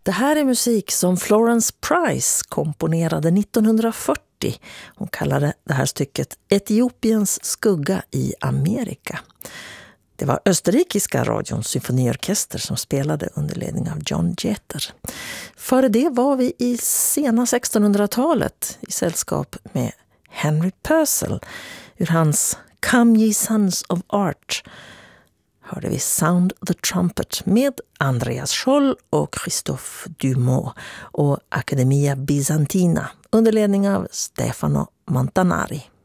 Det här är musik som Florence Price komponerade 1940. Hon kallade det här stycket Etiopiens skugga i Amerika. Det var österrikiska radions symfoniorkester som spelade under ledning av John Jeter. Före det var vi i sena 1600-talet i sällskap med Henry Purcell. Ur hans Come Ye Sons of Art hörde vi Sound the Trumpet med Andreas Scholl och Christophe Dumont och Accademia Bizantina under ledning av Stefano Montanari.